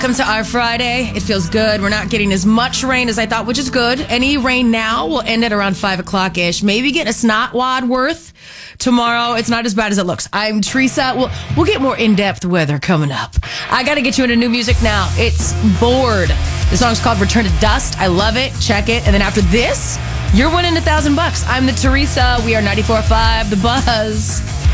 Welcome to our Friday. It feels good. We're not getting as much rain as I thought, which is good. Any rain now will end at around 5 o'clock-ish. Maybe get a snot wad worth tomorrow. It's not as bad as it looks. I'm Teresa. We'll get more in-depth weather coming up. I got to get you into new music now. It's Bored. The song's called Return to Dust. I love it. Check it. And then after this, you're winning $1,000. I'm the Teresa. We are 94.5 The Buzz.